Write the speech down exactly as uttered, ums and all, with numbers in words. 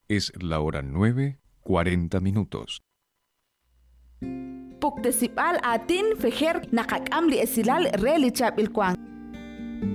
Es la hora nueve, cuarenta minutos. Puktesipal atin fejer nakakam li esilal reli chap ilkwang.